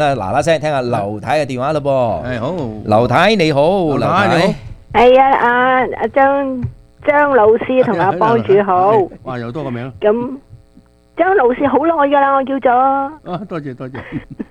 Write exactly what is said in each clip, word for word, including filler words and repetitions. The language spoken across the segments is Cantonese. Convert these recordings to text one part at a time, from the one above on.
嗱嗱聲聽下劉太嘅電話啦噃。 係好， 劉太你好，劉太你好。 係啊，阿阿張張老師同阿幫主好。 哇，又多個名。 咁張老師好耐㗎啦，我叫咗。 啊，多謝多謝。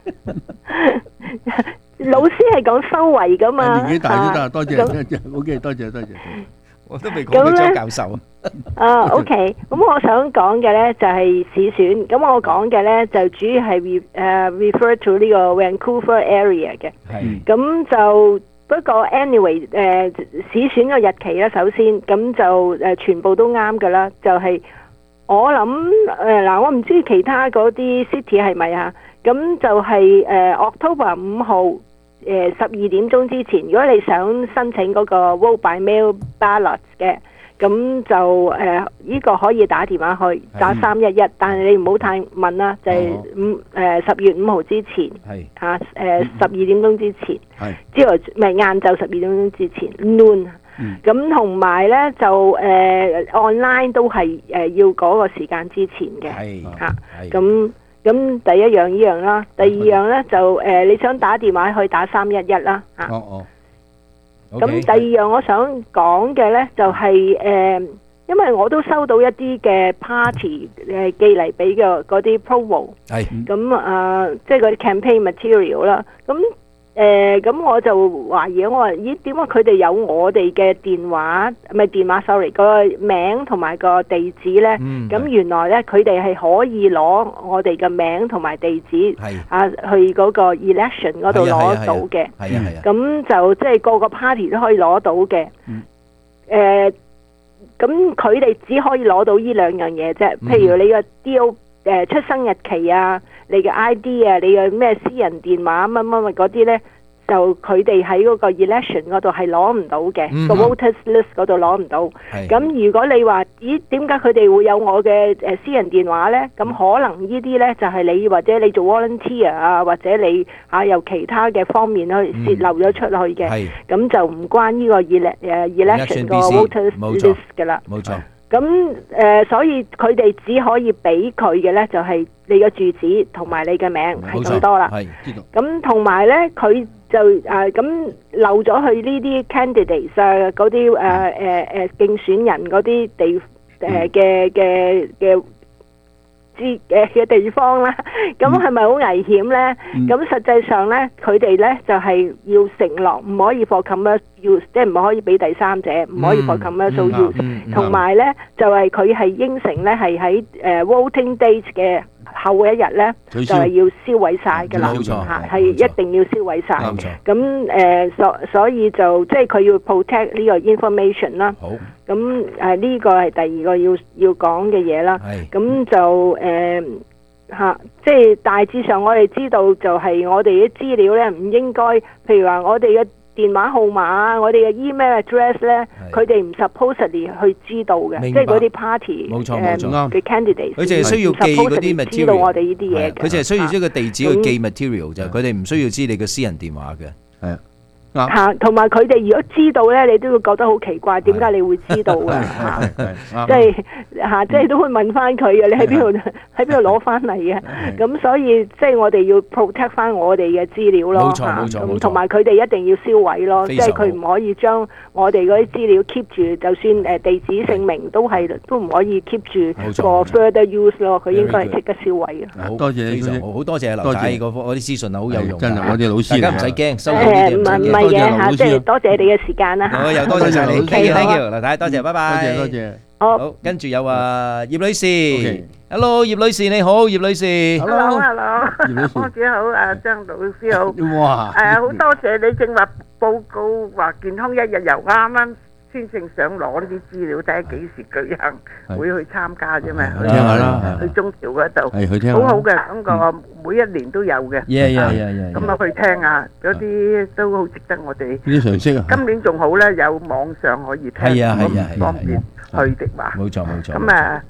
老師係講修為㗎嘛。 年紀大都得，多謝多謝。OK，多謝多謝。 我都未講到張教授。 啊，OK，咁我想講嘅咧就係市選，咁我講嘅咧就主要係 re 誒 refer to 呢個 Vancouver area 嘅。係。咁就不過 anyway 誒市選個日期咧，首先咁就誒全部都啱㗎啦，就係我諗誒嗱，我唔知其他嗰啲 city 係咪啊？咁就係誒 October 五號誒十二點鐘之前，如果你想申請嗰個 vote by mail ballot 嘅。咁就誒呢個可以打電話去打三一一，但係你唔好太問啦，就係五誒十月五號之前，嚇誒十二點鐘之前，之後咪晏晝十二點鐘之前 noon。咁同埋咧就誒 online 都係誒要嗰個時間之前嘅嚇。咁咁第一樣呢樣啦，第二樣咧就誒你想打電話去打三一一啦嚇。哦哦。咁第二樣我想講嘅呢，就係、是、誒、呃，因為我都收到一啲嘅 party 誒、呃、寄嚟俾嘅嗰啲 promo， 係咁啊，即係嗰啲 campaign material 啦。咁誒咁我就懷疑我話咦點解佢哋有我哋嘅電話唔係電話 sorry 個名同埋個地址呢？咁、嗯、原來呢，佢哋係可以攞我哋嘅名同埋地址啊去嗰個 election 嗰度攞到嘅。係啊係啊。咁就即係個個 party 都可以攞到嘅。誒咁佢哋只可以攞到呢兩樣嘢啫。譬如你個 deal 誒出生日期啊。你嘅 I D 啊，你嘅咩私人電話乜乜乜嗰啲呢，就佢哋喺嗰個 election 嗰度係攞唔到嘅，個 voters list 嗰度攞唔到。咁如果你話咦點解佢哋會有我嘅誒私人電話呢？咁可能呢啲呢，就係你或者你做 volunteer 啊，或者你嚇由其他嘅方面去泄漏咗出去嘅，咁就唔關呢個 ele 誒 election 個 voters list 㗎啦。冇錯。咁誒、呃，所以佢哋只可以俾佢嘅咧，就係、是、你嘅住址同埋你嘅名係咁多啦。係知道。咁同埋咧，佢就誒咁漏咗去呢啲 candidates 啊，嗰啲誒誒誒競選人嗰啲地誒嘅嘅嘅之誒嘅地方啦。咁係咪好危險咧？咁、嗯、實際上咧，佢哋咧就係、是、要承諾唔可以 for commercial use， 即係唔可以俾第三者，唔可以 for commercial use，同埋咧就係佢係應承咧係喺誒 voting date 嘅後一日咧就係要銷毀晒㗎啦，嚇係一定要銷毀晒。咁誒所所以就即係佢要 protect 呢個 information 啦。好。咁誒呢個係第二個要要講嘅嘢啦。係。咁就誒嚇，即係大致上我哋知道就係我哋啲資料咧唔應該，譬如話我哋嘅電話號碼，我哋嘅 email address 咧，佢哋唔 supposedly 去知道嘅，即係嗰啲 party 冇錯冇錯嘅 candidate，佢淨係需要記嗰啲 material，知道我哋呢啲嘢嘅，佢淨係需要一個地址去記 material 就係，佢哋唔需要知你嘅私人電話嘅，係啊。嚇，同埋佢哋如果知道咧，你都會覺得好奇怪，點解你會知道嘅嚇？即係嚇，即係都會問翻佢嘅，你喺邊度喺邊度攞翻嚟嘅？咁所以即係我哋要 protect 翻我哋嘅資料咯。冇錯冇錯冇錯。同埋佢哋一定要銷毀咯，即係佢唔可以將我哋嗰啲資料 keep 住，就算誒地址姓名都係都唔可以 keep 住個 further use 咯。佢應該係即刻銷毀嘅。好多謝，非常好，好多謝劉太嗰嗰啲資訊啊，好有用。真係我哋老師，大家唔使驚，收到呢啲唔使驚。係嘅嚇，即係多謝你嘅時間啦嚇。好，又多謝曬你，thank you，thank you，劉太，多謝，拜拜。多謝多謝。好，跟住有啊葉女士，hello，葉女士你好，葉女士。 hello，hello，幫主好，啊張老師好。哇！誒好多謝你正話報告話健康一日遊啱啱先正想攞呢啲資料，睇下幾時舉行會去參加啫嘛。 聽下啦， 去中條嗰度。 係去聽。 好好嘅，咁個每一年都有嘅。 係係係係。 咁啊去聽下，嗰啲都好值得我哋。 呢啲常識啊。 今年仲好咧，有網上可以聽。 係啊係啊係啊。 方便去的話。 冇錯冇錯。 咁啊〜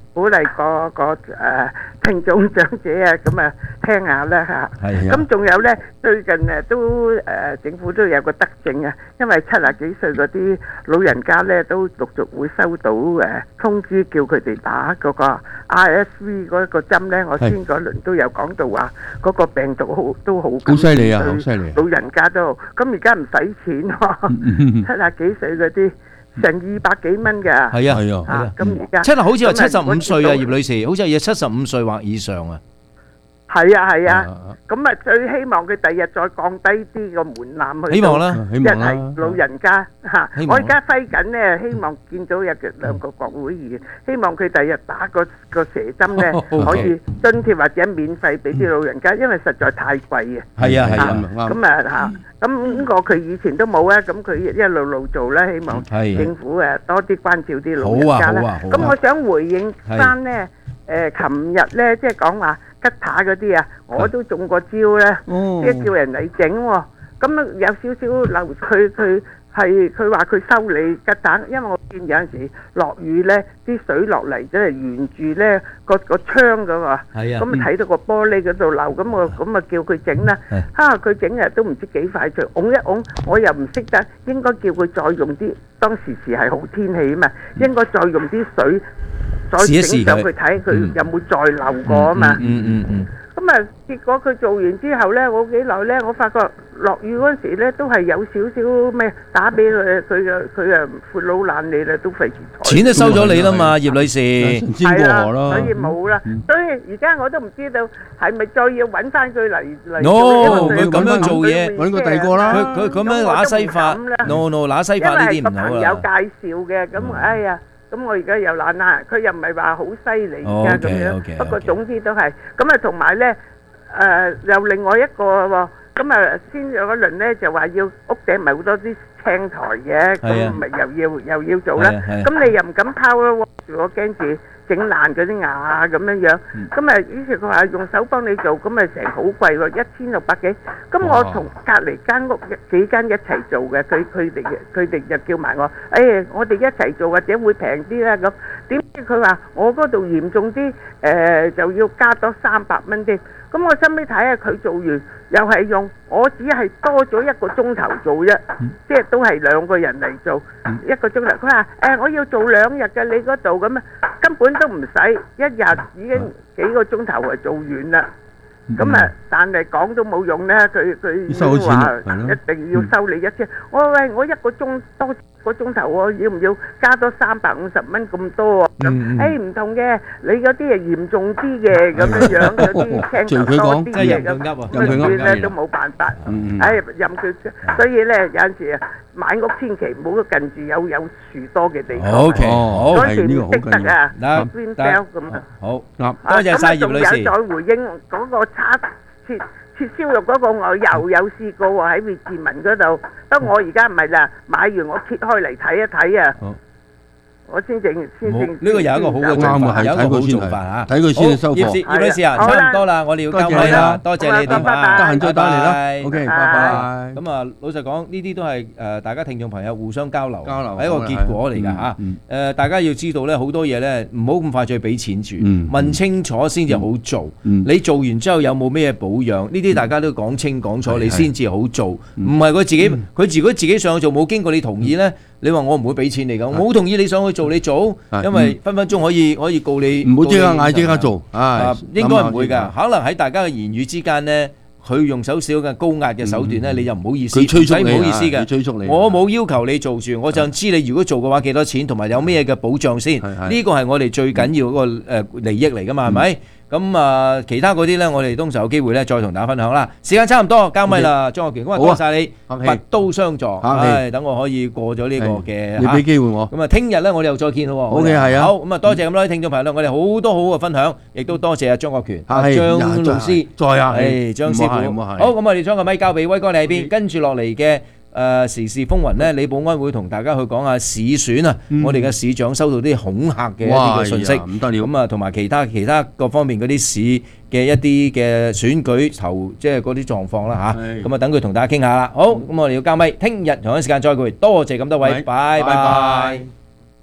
鼓勵個個誒聽眾長者啊，咁啊聽下啦嚇。 係咁仲有咧，最近誒都誒政府都有個德政啊，因為七十幾歲嗰啲老人家咧都陸續會收到誒通知，叫佢哋打嗰個 R S V 嗰個針咧。我先嗰輪都有講到話，嗰個病毒好都好好犀利啊，好犀利！ 老人家都咁而家唔使錢喎，七十幾歲嗰啲。成二百幾蚊㗎， 係啊係啊， 啊咁而家七啊好似話七十五歲啊，葉女士，好似係要七十五歲或以上啊。 係啊係啊，咁啊最希望佢第日再降低啲個門檻去。 希望啦， 希望啦。 一係老人家嚇，我而家揮緊咧，希望見到有兩個國會議員，希望佢第日打個個蛇針咧，可以津貼或者免費俾啲老人家，因為實在太貴啊。 係啊係啊， 咁啊嚇。咁呢個佢以前都冇啊，咁佢一路路做啦，希望政府誒多啲關照啲老人家啦。咁我想回應翻咧，誒琴日咧即係講話吉他嗰啲啊，我都中過招咧，即係叫人嚟整喎。咁有少少流，佢佢係佢話佢修理吉他，因為我見有陣時落雨咧，啲水落嚟即係沿住咧個個窗噶嘛，咁啊睇到個玻璃嗰度流，咁我咁啊叫佢整啦，嚇佢整啊都唔知幾快脆，拱一拱，我又唔識得，應該叫佢再用啲，當時時係好天氣啊嘛，應該再用啲水再整上去睇佢有冇再流過啊嘛。 嗯嗯嗯。 咁啊，結果佢做完之後咧，冇幾耐咧，我發覺落雨嗰時咧都係有少少咩打俾佢，佢嘅佢啊闊佬爛你啦，都費事。 錢都收咗你啦嘛，葉女士。 係啦，所以冇啦。所以而家我都唔知道係咪再要揾翻佢嚟嚟。 no，佢咁樣做嘢， 揾個第二個啦。 佢佢咁樣揦西法 ，no no 揦西法呢啲唔好啦。 因為係個朋友介紹嘅，咁哎呀。咁我而家又懶啦，佢又唔係話好犀利而家咁樣，不過總之都係咁啊。同埋咧，誒又另外一個喎，咁啊先有嗰輪咧就話要屋頂咪好多啲青苔嘅，咁咪又要又要做啦。咁你又唔敢拋咯，我驚住整爛嗰啲牙咁樣樣。咁啊於是佢話用手幫你做，咁啊成好貴喎，一千六百幾。咁我同隔離間屋幾間一齊做嘅，佢佢哋佢哋就叫埋我，誒我哋一齊做或者會平啲啦咁。點知佢話我嗰度嚴重啲，誒就要加多三百蚊添。咁我收尾睇下佢做完又係用，我只係多咗一個鐘頭做啫，即係都係兩個人嚟做一個鐘頭。佢話誒我要做兩日嘅你嗰度咁啊，根本都唔使一日已經幾個鐘頭就做完啦。咁啊，但係講都冇用咧，佢佢已經話一定要收你一千。我話喂，我一個鐘多個鐘頭喎，要唔要加多三百五十蚊咁多啊？咁誒唔同嘅，你嗰啲係嚴重啲嘅咁樣樣，嗰啲青頭多啲嘅咁，咁所以咧都冇辦法。誒任佢，所以咧有陣時啊，買屋千祈唔好近住有有樹多嘅地方。 O K，好， 嗰時唔識得啊，邊 sell 咁啊。 好，多謝曬葉女士。 咁啊，仲有再回應嗰個叉切切燒肉嗰個，我又有試過喎喺惠治文嗰度。不過我而家唔係啦，買完我切開嚟睇一睇啊。我先正先正。呢個有一個好嘅做法，有一個好做法嚇。 睇佢先收貨。 葉女士啊，差唔多啦，我哋要交咪啦。多謝你電話， 得閒再打嚟啦。OK，拜拜。 咁啊，老實講，呢啲都係誒大家聽眾朋友互相交流， 交流係一個結果嚟㗎嚇。誒，大家要知道咧，好多嘢咧，唔好咁快再俾錢住，問清楚先至好做。你做完之後有冇咩保養？呢啲大家都講清講楚，你先至好做。唔係佢自己，佢如果自己上去做冇經過你同意咧。你話我唔會俾錢你㗎，我好同意你上去做，你做，因為分分鐘可以可以告你。 唔好即刻嗌即刻做，啊， 應該唔會㗎，可能喺大家嘅言語之間咧，佢用少少嘅高壓嘅手段咧，你就唔好意思， 佢催促你， 唔好意思嘅， 催促你。 我冇要求你做住，我就知你如果做嘅話幾多錢，同埋有咩嘅保障先。呢個係我哋最緊要嗰個誒利益嚟㗎嘛，係咪？咁啊，其他嗰啲咧，我哋當時有機會咧，再同大家分享啦。時間差唔多，交咪啦，張學權，咁啊，多謝你，拔刀相助，唉，等我可以過咗呢個嘅， 你俾機會我。 咁啊，聽日咧，我哋又再見咯。 O K，係啊。 好，咁啊，多謝咁多位聽眾朋友，我哋好多好嘅分享，亦都多謝阿張學權、阿張老師， 再啊， 誒，張師傅。好，咁我哋將個咪交俾威哥，你喺邊？跟住落嚟嘅。誒時事風雲咧，李寶安會同大家去講下市選啊！我哋嘅市長收到啲恐嚇嘅一啲嘅信息， 唔得了。咁啊，同埋其他其他各方面嗰啲市嘅一啲嘅選舉投，即係嗰啲狀況啦嚇。咁啊，等佢同大家傾下啦。好，咁我哋要交咪，聽日同一時間再會。多謝咁多位，拜拜拜。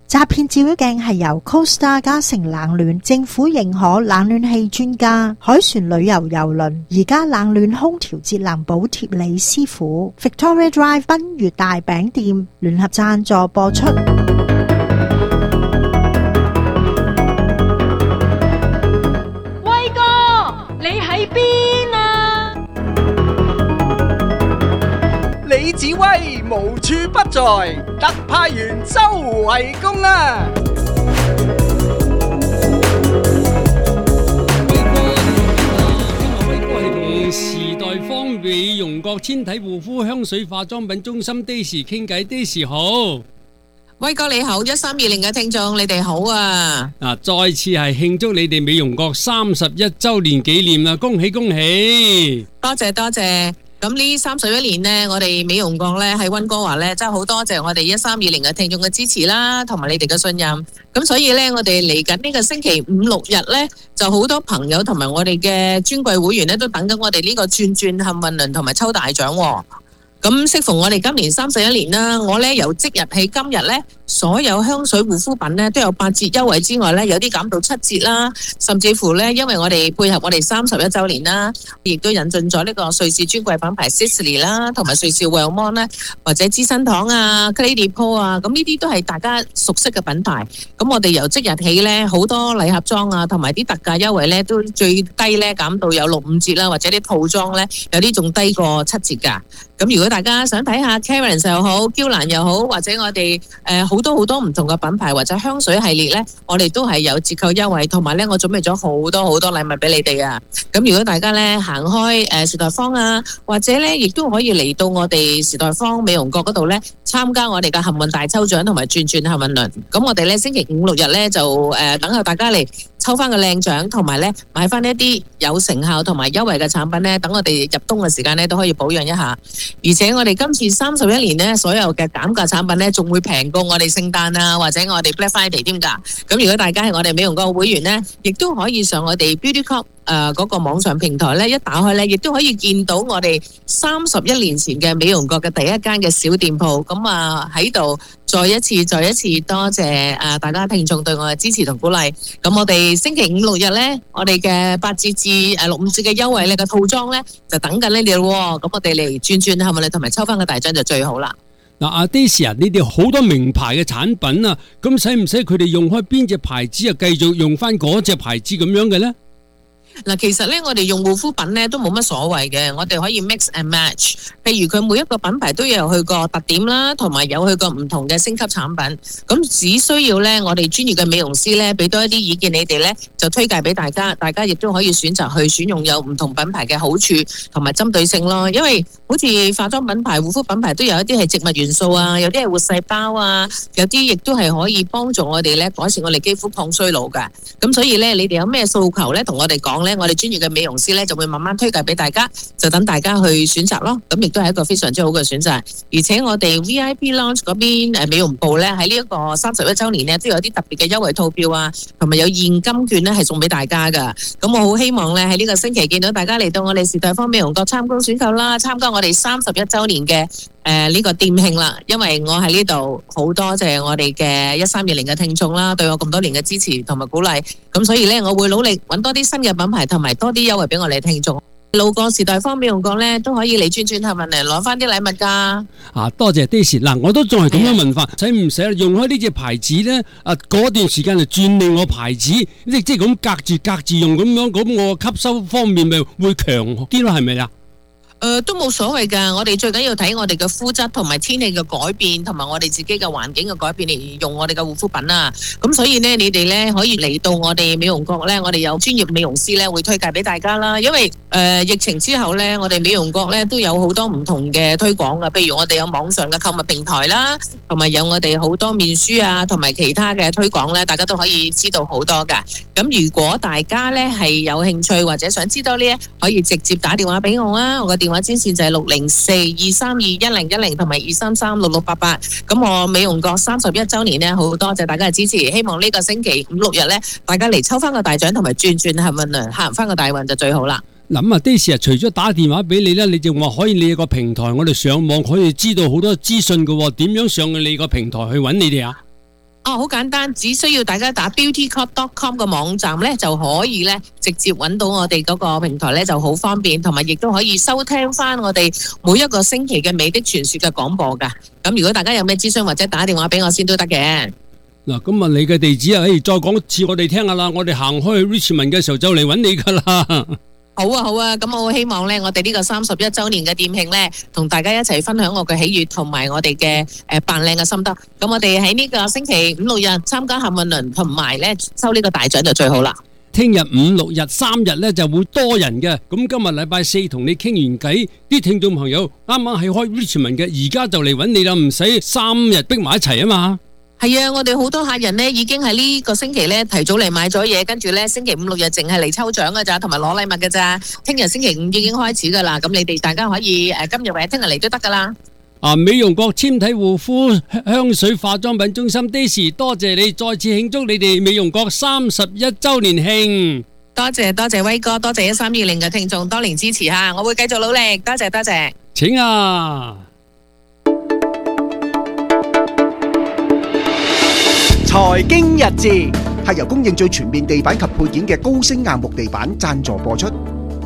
詐騙照妖鏡係由 CoStar 嘉誠冷暖政府認可冷暖氣專家海船旅遊郵輪而家冷暖空調節能補貼李師傅 Victoria Drive 賓悅大餅店聯合贊助播出。 威哥，你喺邊啊？ 李子威無處不在，特派員周圍公啊！ 威哥，聽話威哥係同時代芳美容國纖體護膚香水化妝品中心 Daisy 傾偈 ，Daisy 好。 威哥你好，一三二零嘅聽眾你哋好啊！ 嗱，再次係慶祝你哋美容國三十一周年紀念啦，恭喜恭喜！ 多謝多謝。咁呢三十一年呢，我哋美容國呢喺溫哥華呢，真係好多謝我哋一三二零嘅聽眾嘅支持啦，同埋你哋嘅信任。咁所以呢，我哋嚟緊呢個星期五六日呢，就好多朋友同埋我哋嘅尊貴會員呢，都等緊我哋呢個轉轉幸運輪同埋抽大獎喎。咁適逢我哋今年三十一年啦，我呢由即日起今日呢，所有香水護膚品呢都有八折優惠之外呢，有啲減到七折啦，甚至乎呢，因為我哋配合我哋三十一周年啦，亦都引進咗呢個瑞士專櫃品牌 Sisley 啦，同埋瑞士 Wellmont 咧，或者資生堂啊、Clé de Peau 啊，咁呢啲都係大家熟悉嘅品牌。咁我哋由即日起呢，好多禮盒裝啊，同埋啲特價優惠呢，都最低呢減到有六五折啦，或者啲套裝呢，有啲仲低過七折㗎。咁如果大家想睇下 Karen 又好、嬌蘭又好，或者我哋誒好多好多唔同嘅品牌或者香水系列呢，我哋都係有折扣優惠，同埋呢我準備咗好多好多禮物俾你哋啊！咁如果大家呢行開誒時代坊啊，或者呢亦都可以嚟到我哋時代坊美容國嗰度呢，參加我哋嘅幸運大抽獎同埋轉轉幸運輪。咁我哋呢星期五六日呢，就誒、呃、等候大家嚟抽翻個靚獎，同埋呢買翻一啲有成效同埋優惠嘅產品呢，等我哋入冬嘅時間呢都可以保養一下。而且我哋今次三十一年呢，所有嘅減價產品呢，仲會平過我哋聖誕啊，或者我哋 Black Friday 添㗎。咁如果大家係我哋美容國會員呢，亦都可以上我哋 Beauty Club 誒嗰個網上平台呢，一打開呢，亦都可以見到我哋三十一年前嘅美容國嘅第一間嘅小店鋪。咁啊喺度再一次再一次多謝誒大家聽眾對我嘅支持同鼓勵。咁我哋星期五六日呢，我哋嘅八折至誒六五折嘅優惠呢個套裝呢，就等緊你哋咯。咁我哋嚟轉轉係咪你同埋抽翻個大獎就最好啦。 嗱，阿 Daisy 啊，你哋好多名牌嘅產品啊，咁使唔使佢哋用開邊隻牌子啊，繼續用翻嗰隻牌子咁樣嘅呢？ 嗱，其實咧，我哋用護膚品咧都冇乜所謂嘅，我哋可以 mix and match。譬如佢每一個品牌都有佢個特點啦，同埋有佢個唔同嘅升級產品。咁只需要咧，我哋專業嘅美容師咧，俾多一啲意見你哋咧，就推介俾大家，大家亦都可以選擇去選用有唔同品牌嘅好處同埋針對性咯。因為好似化妝品牌、護膚品牌都有一啲係植物元素啊，有啲係活細胞啊，有啲亦都係可以幫助我哋咧改善我哋肌膚抗衰老㗎。咁所以咧，你哋有咩訴求咧，同我哋講。我哋專業嘅美容師咧就會慢慢推介俾大家，就等大家去選擇咯。咁亦都係一個非常之好嘅選擇。而且我哋 V I P Lounge 嗰邊誒美容部咧喺呢一個三十一週年咧都有啲特別嘅優惠套票啊，同埋有現金券咧係送俾大家噶。咁我好希望咧喺呢個星期見到大家嚟到我哋時代坊美容國參觀選購啦，參加我哋三十一週年嘅誒呢個店慶啦。因為我喺呢度好多謝我哋嘅一三二零嘅聽眾啦，對我咁多年嘅支持同埋鼓勵。咁所以咧我會努力揾多啲新嘅品牌。同埋多啲優惠俾我哋聽眾，路過時代坊美容國咧都可以嚟轉轉下問嚟攞翻啲禮物噶。 啊，多謝 Daisy。嗱，我都仲係咁樣問法，使唔使用開呢隻牌子咧？啊，嗰段時間就轉另外牌子，即即係咁隔住隔住用咁樣，咁我吸收方面咪會強啲咯？係咪啊？ 誒、呃，都冇所謂㗎。我哋最緊要睇我哋嘅膚質同埋天氣嘅改變，同埋我哋自己嘅環境嘅改變嚟用我哋嘅護膚品啊。咁所以呢，你哋呢可以嚟到我哋美容國呢，我哋有專業美容師呢會推介俾大家啦。因為誒、呃、疫情之後呢，我哋美容國呢都有好多唔同嘅推廣㗎。譬如我哋有網上嘅購物平台啦，同埋有我哋好多面書啊，同埋其他嘅推廣呢，大家都可以知道好多㗎。咁如果大家呢係有興趣或者想知道呢，可以直接打電話俾我啊。我嘅電話專線就係六零四二三二一零一零同埋二三三六六八八。咁我美容國三十一週年呢，好多謝大家嘅支持。希望呢個星期五六日呢，大家嚟抽翻個大獎同埋轉轉幸運輪，行翻個大運就最好啦。 嗱咁啊 Daisy 啊，除咗打電話俾你咧，你就話可以你個平台，我哋上網可以知道好多資訊嘅喎。點樣上你個平台去揾你哋啊？ 啊，好簡單，只需要大家打 beauty code dot com 個網站咧，就可以咧直接揾到我哋嗰個平台咧，就好方便，同埋亦都可以收聽翻我哋每一個星期嘅美的傳說嘅廣播噶。咁如果大家有咩諮詢或者打電話俾我先都得嘅。 嗱，咁啊，你嘅地址啊，誒，再講一次我哋聽下啦。我哋行開去 Richmond 嘅時候就嚟揾你噶啦。 好啊好啊，咁我好希望咧，我哋呢個三十一周年嘅店慶咧，同大家一齊分享我嘅喜悅同埋我哋嘅誒扮靚嘅心得。咁我哋喺呢個星期五六日參加幸運輪，同埋咧收呢個大獎就最好啦。 聽日五六日三日咧就會多人嘅。咁今日禮拜四同你傾完偈，啲聽眾朋友啱啱係開 Richmond 嘅，而家就嚟揾你啦，唔使三日逼埋一齊啊嘛。 係啊，我哋好多客人咧已經喺呢個星期咧提早嚟買咗嘢，跟住咧星期五六日淨係嚟抽獎㗎咋，同埋攞禮物㗎咋。聽日星期五已經開始噶啦，咁你哋大家可以誒今日或者聽日嚟都得噶啦。 啊，美容國纖體護膚香水化妝品中心 Daisy， 多謝你再次慶祝你哋美容國三十一周年慶。 多謝多謝威哥，多謝一三二零嘅聽眾多年支持吓，我會繼續努力。多謝多謝。 請啊！ 財經日誌係由供應最全面地板及配件嘅高升硬木地板贊助播出。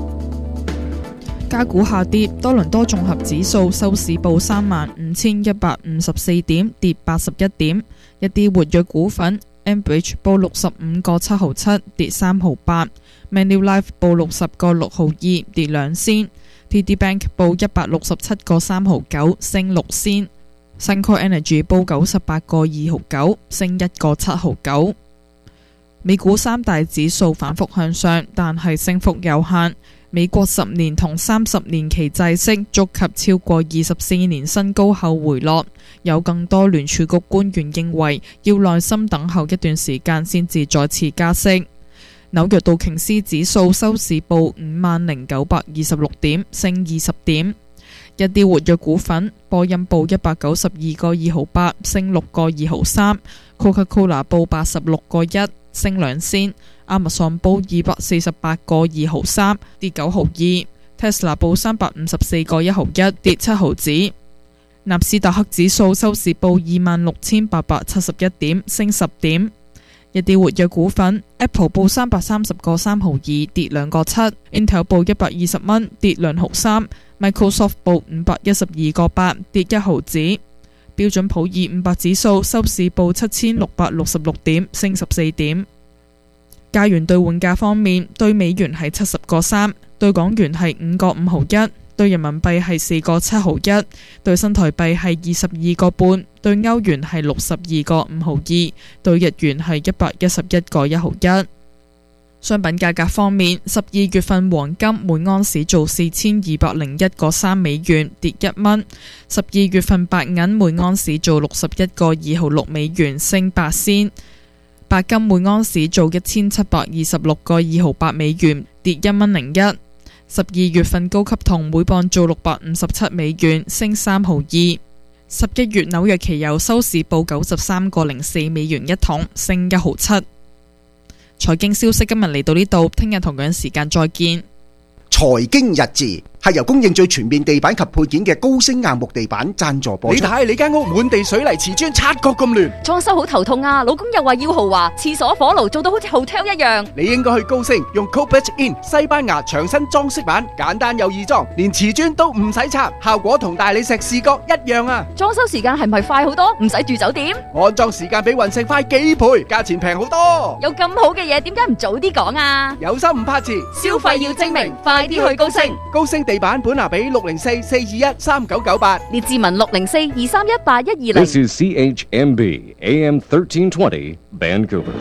加股下跌，多倫多綜合指數收市報三萬五千一百五十四點，跌八十一點。一啲活躍股份 ，Enbridge 報六十五個七毫七，跌三毫八 ；Manulife 報六十個六毫二，跌兩仙 ；T D Bank 報一百六十七個三毫九，升六仙。Suncor Energy 報九十八個二毫九，升一個七毫九。美股三大指數反覆向上，但係升幅有限。美國十年同三十年期債息觸及超過二十四年新高後回落，有更多聯儲局官員認為要耐心等候一段時間先至再次加息。紐約道瓊斯指數收市報五萬零九百二十六點，升二十點。一啲活躍股份，波音報一百九十二個二毫八，升六個二毫三 ；Coca-Cola 報八十六個一，升兩仙。Amazon 報二百四十八個二毫三，跌九毫二。Tesla 報三百五十四個一毫一，跌七毫子。納斯達克指數收市報二萬六千八百七十一點，升十點。一啲活躍股份 ，Apple 報三百三十個三毫二，跌兩個七 ；Intel 報一百二十蚊，跌兩毫三 ；Microsoft 報五百一十二個八，跌一毫子。標準普爾五百指數收市報七千六百六十六點，升十四點。加元兌換價方面，對美元係七十個三，對港元係五個五毫一，對人民幣係四個七毫一，對新台幣係二十二個半，對歐元係六十二個五毫二，對日元係一百一十一個一毫一。商品價格方面，十二月份黃金每盎司做四千二百零一個三美元，跌一蚊；十二月份白銀每盎司做六十一個二毫六美元，升八仙。白金每盎司做一千七百二十六個二毫八美元，跌一蚊零一。十二月份高級銅每磅做六百五十七美元，升三毫二。十一月紐約期油收市報九十三個零四美元一桶，升一毫七。財經消息今日嚟到呢度，聽日同樣時間再見。 財經日誌係由供應最全面地板及配件嘅高升硬木地板贊助播出。 你睇你間屋滿地水泥瓷磚，察覺咁亂， 裝修好頭痛啊！老公又話要豪華，廁所火爐做到好似 hotel 一樣。 你應該去高升，用 Cobalt In 西班牙牆身裝飾板，簡單又易裝，連瓷磚都唔使拆，效果同大理石視覺一樣啊！ 裝修時間係咪快好多？唔使住酒店？ 安裝時間比雲石快幾倍，價錢平好多。 有咁好嘅嘢，點解唔早啲講啊？ 有心唔怕遲， 消費要精明，快啲去高升。 高升地板本拿比六零四四二一三九九八， 列治文六零四二三一八一二零。 This is C H M B A M thirteen twenty Vancouver。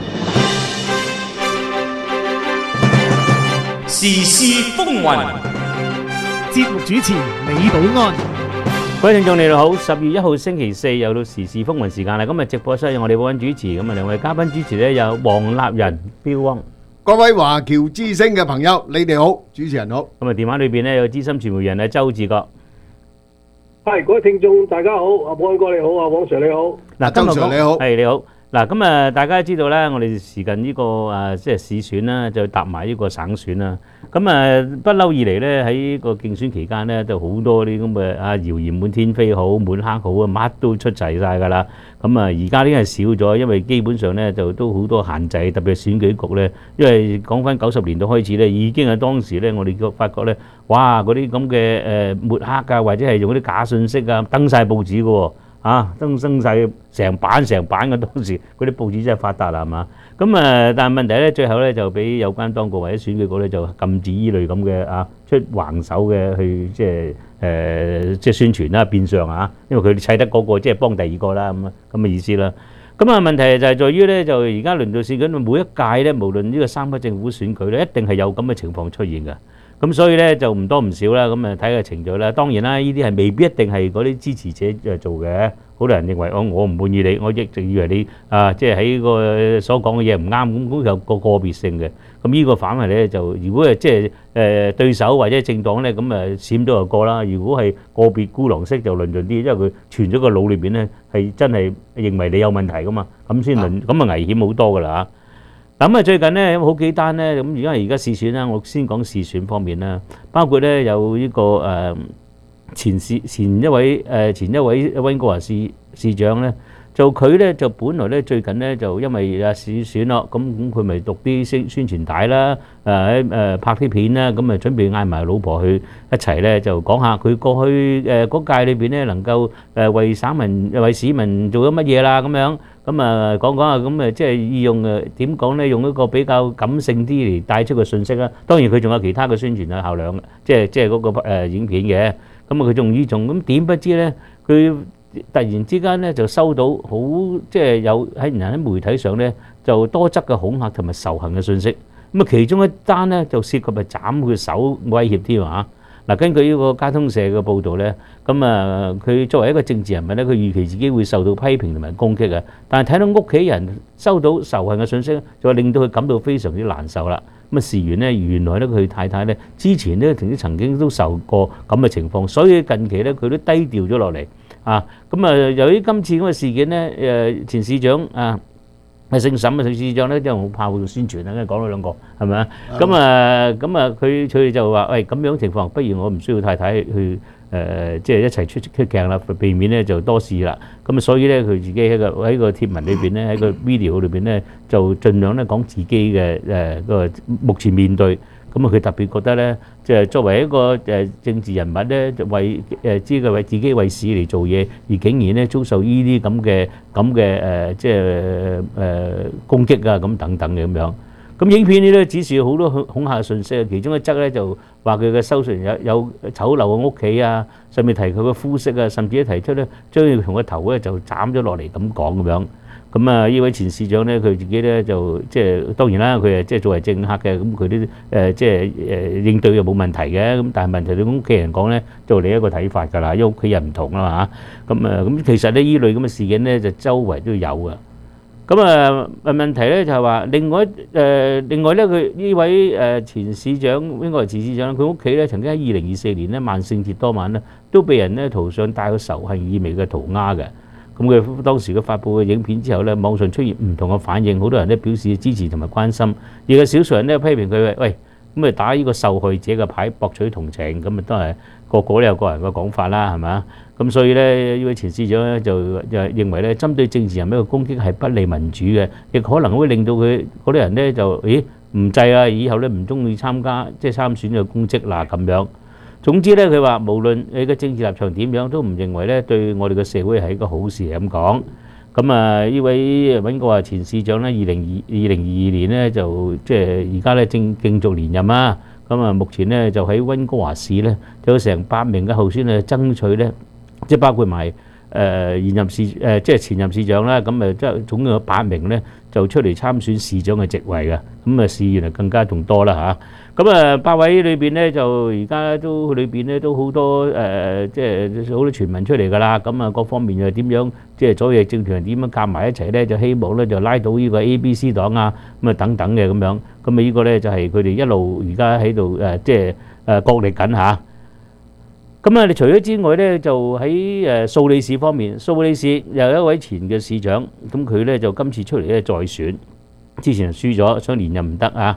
時事風雲， 節目主持李寶安。 各位聽眾你哋好，十月一號星期四又到時事風雲時間啦。今日直播室有我哋保安主持，咁啊兩位嘉賓主持咧有黃立仁、標汪。 各位華僑之聲嘅朋友，你哋好，主持人好。 咁啊，電話裏邊咧有資深傳媒人啊周志國。 係，各位聽眾大家好，阿保安哥你好，阿黃 Sir 你好。 嗱， 周 Sir 你好， 係你好。嗱，咁啊，大家知道咧，我哋時近呢個誒即係市選啦，就搭埋呢個省選啦。 咁啊，不嬲以嚟咧喺個競選期間咧，都好多啲咁嘅啊謠言滿天飛好，滿黑好啊，乜都出齊晒㗎啦。咁啊，而家呢係少咗，因為基本上咧就都好多限制，特別係選舉局咧，因為講翻九十年代開始咧，已經係當時咧，我哋發覺咧，哇嗰啲咁嘅誒抹黑啊，或者係用嗰啲假信息啊，登晒報紙㗎喎。啊，登登曬成版成版嘅，當時嗰啲報紙真係發達啦，係嘛？咁誒，但係問題咧，最後咧就俾有關當局或者選舉局咧就禁止依類咁嘅啊出橫手嘅去即係誒即係宣傳啦，變相啊，因為佢哋砌得嗰個即係幫第二個啦，咁啊咁嘅意思啦。咁啊問題就係在於咧，就而家輪到選舉，每一屆咧，無論呢個三級政府選舉咧，一定係有咁嘅情況出現㗎。咁所以咧就唔多唔少啦，咁啊睇個程序啦。當然啦，呢啲係未必一定係嗰啲支持者誒做嘅。好多人認為我我唔滿意你，我一直以為你啊，即係喺個所講嘅嘢唔啱，咁咁有個個別性嘅。咁呢個反為咧就，如果係即係誒對手或者政黨咧，咁誒閃咗就過啦。如果係個別孤狼式就論盡啲，因為佢存咗個腦裏邊咧係真係認為你有問題噶嘛，咁先論，咁啊危險好多噶啦嚇。咁啊最近咧有好幾單咧，咁而家而家試選啦，我先講試選方面啦，包括咧有呢個誒前市前一位誒前一位溫哥華市市長咧，就佢咧就本來咧最近咧就因為啊試選咯，咁咁佢咪讀啲宣宣傳帶啦，誒喺誒拍啲片啦，咁啊準備嗌埋老婆去一齊咧就講下佢過去誒嗰屆裏邊咧能夠誒為省民為市民做咗乜嘢啦咁樣。咁啊講講下咁誒，即係要用誒點講咧？用一個比較感性啲嚟帶出個信息啦。當然佢仲有其他嘅宣傳啊效量，即係即係嗰個誒影片嘅。咁啊佢仲依仲咁點不知咧？佢突然之間咧就收到好即係有喺人喺媒體上咧就多則嘅恐嚇同埋仇恨嘅信息。咁啊其中一單咧就涉及係斬佢手威脅添啊！嗱，根據呢個交通社嘅報導咧，咁啊，佢作為一個政治人物咧，佢預期自己會受到批評同埋攻擊啊。但係睇到屋企人收到仇恨嘅信息咧，就令到佢感到非常之難受啦。咁啊，事緣咧，原來咧佢太太咧之前咧曾經曾經都受過咁嘅情況，所以近期咧佢都低調咗落嚟啊。咁啊，由於今次咁嘅事件咧，誒前市長啊。係姓沈嘅市長咧，即係好怕會宣傳啊！跟住講咗兩個，係咪啊？咁啊，咁啊，佢佢就話：喂，咁樣情況，不如我唔需要太太去誒，即係一齊出出鏡啦，避免咧就多事啦。咁啊，所以咧佢自己喺個喺個貼文裏邊咧，喺個 video 裏邊咧，就盡量咧講自己嘅誒個目前面對。咁啊，佢特別覺得咧，即係作為一個誒政治人物咧，為誒知佢為自己為市嚟做嘢，而竟然咧遭受呢啲咁嘅咁嘅誒，即係誒攻擊啊，咁等等嘅咁樣。咁影片呢咧指示好多恐恐嚇信息啊，其中一則咧就話佢嘅收信有有醜陋嘅屋企啊，甚至提佢嘅膚色啊，甚至提出咧將要同個頭咧就斬咗落嚟咁講咁樣。咁啊！呢位前市長咧，佢自己咧就即係當然啦，佢誒即係作為政客嘅，咁佢啲誒即係誒應對又冇問題嘅。咁但係問題對屋企人講咧，就另一個睇法㗎啦，因為屋企人唔同啦嘛嚇。咁啊咁其實咧，呢類咁嘅事件咧，就周圍都有㗎。咁啊問題咧就係話，另外誒另外咧，佢呢位誒前市長應該係前市長，佢屋企咧曾經喺二零二四年咧萬聖節當晚咧，都被人咧塗上帶有仇恨意味嘅塗鴉嘅。咁佢當時佢發布嘅影片之後咧，網上出現唔同嘅反應，好多人咧表示支持同埋關心，而有少數人咧批評佢喂，咁咪打呢個受害者嘅牌博取同情，咁咪都係個個都有個人嘅講法啦，係咪？咁所以咧，呢位前市長咧就就認為咧，針對政治人物嘅攻擊係不利民主嘅，亦可能會令到佢嗰啲人咧就咦唔制啊，以後咧唔中意參加即係參選嘅公職啦咁樣。總之咧，佢話無論你嘅政治立場點樣，都唔認為咧對我哋嘅社會係一個好事咁講。咁啊，呢位溫哥華前市長咧，二零二二零二二年咧就即係而家咧正競逐連任啊。咁啊，目前咧就喺溫哥華市咧就有成八名嘅候選人爭取咧，即係包括埋誒現任市誒即係前任市長啦。咁啊，即係總共有八名咧就出嚟參選市長嘅席位嘅。咁啊，市議員更加仲多啦嚇。咁啊，八位裏邊咧就而家都裏邊咧都好多誒，即係好多傳聞出嚟㗎啦。咁啊，各方面又點樣，即係左翼政團點樣夾埋一齊咧，就希望咧就拉到呢個 A B C 黨啊，咁啊等等嘅咁樣。咁啊，呢個咧就係佢哋一路而家喺度誒，即係誒角力緊嚇。咁啊，你除咗之外咧，就喺誒蘇黎世方面，蘇黎世又有一位前嘅市長，咁佢咧就今次出嚟咧再選，之前輸咗，想連任唔得啊。咁